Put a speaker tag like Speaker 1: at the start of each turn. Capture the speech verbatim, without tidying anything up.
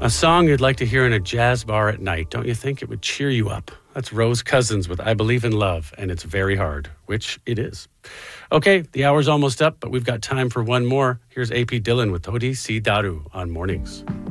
Speaker 1: A song you'd like to hear in a jazz bar at night, don't you think? It would cheer you up. That's Rose Cousins with I Believe in Love, and it's very hard, which it is. Okay, the hour's almost up, but we've got time for one more. Here's A P Dillon with Todi Si Daru on Mornings.